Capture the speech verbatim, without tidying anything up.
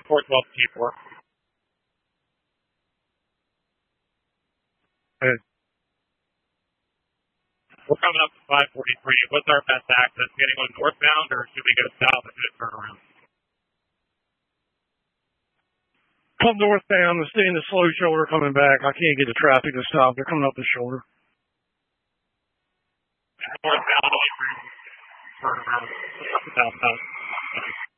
four twelve T four. Hey. We're coming up to five forty-three. What's our best access? Getting on northbound, or should we go south and just turn around? Come northbound and stay in the slow shoulder coming back. I can't get the traffic to stop. They're coming up the shoulder. Northbound, turn around. Southbound.